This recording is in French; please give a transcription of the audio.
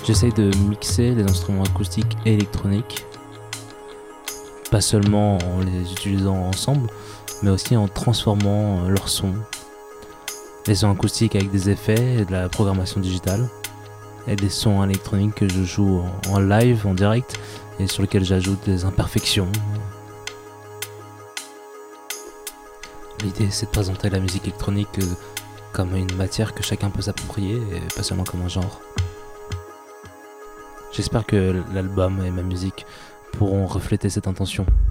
J'essaye de mixer les instruments acoustiques et électroniques, pas seulement en les utilisant ensemble, mais aussi en transformant leur son. Les sons acoustiques avec des effets et de la programmation digitale, et des sons électroniques que je joue en live, en direct, et sur lesquels j'ajoute des imperfections. L'idée, c'est de présenter la musique électronique comme une matière que chacun peut s'approprier, et pas seulement comme un genre. J'espère que l'album et ma musique pourront refléter cette intention.